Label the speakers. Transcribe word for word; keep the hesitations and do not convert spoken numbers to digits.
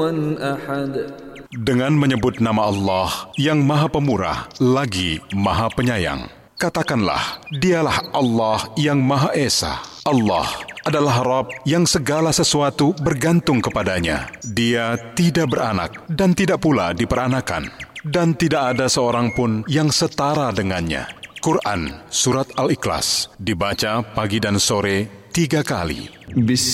Speaker 1: أحد.
Speaker 2: Dengan menyebut nama Allah yang Maha Pemurah lagi Maha Penyayang. Katakanlah, dialah Allah yang Maha Esa. Allah adalah Rabb yang segala sesuatu bergantung kepadanya. Dia tidak beranak dan tidak pula diperanakan. Dan tidak ada seorang pun yang setara dengannya. Quran Surat Al-Ikhlas dibaca pagi dan sore tiga kali.